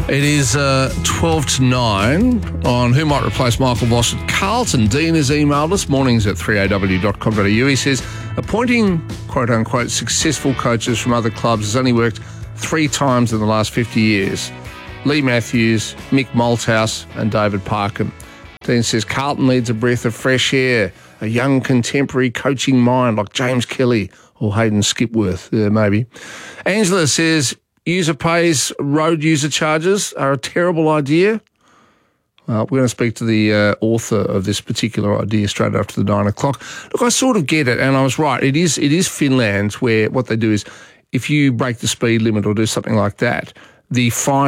It is 12 to 9 on Who Might Replace Michael Voss at Carlton. Dean has emailed us, mornings at 3aw.com.au. He says, appointing quote-unquote successful coaches from other clubs has only worked 3 times in the last 50 years. Lee Matthews, Mick Malthouse and David Parkin. Dean says, Carlton needs a breath of fresh air, a young contemporary coaching mind like James Kelly or Hayden Skipworth, maybe. Angela says, user pays road user charges are a terrible idea. We're going to speak to the author of this particular idea straight after the 9 o'clock. Look, I sort of get it, and I was right. It is Finland where what they do is if you break the speed limit or do something like that, the fine